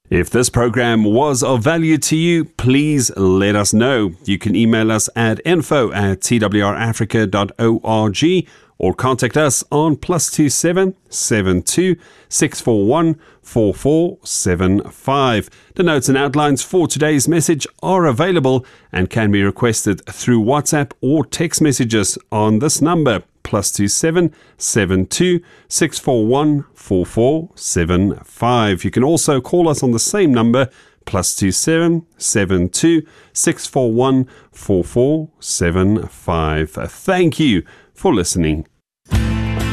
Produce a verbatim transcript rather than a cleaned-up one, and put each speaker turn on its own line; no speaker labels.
If this program was of value to you, please let us know. You can email us at info at t w r africa dot org or contact us on plus two seven seven two six four one four four seven five. The notes and outlines for today's message are available and can be requested through WhatsApp or text messages on this number, plus two seven seven two six four one four four seven five. You can also call us on the same number, plus two seven seven two six four one four four seven five. Thank you for listening.